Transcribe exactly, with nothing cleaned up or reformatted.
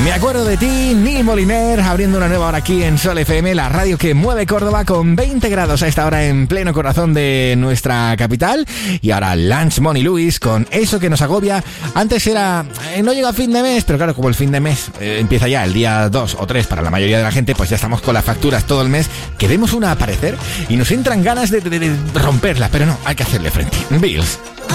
Me acuerdo de ti, Neil Moliner, abriendo una nueva hora aquí en Sol F M, la radio que mueve Córdoba, con veinte grados a esta hora en pleno corazón de nuestra capital. Y ahora Lance Money Lewis con Eso que nos agobia. Antes era, eh, no llega a fin de mes, pero claro, como el fin de mes eh, empieza ya el día dos o tres para la mayoría de la gente, pues ya estamos con las facturas todo el mes, que vemos una aparecer y nos entran ganas de, de, de romperla, pero no, hay que hacerle frente. Bills.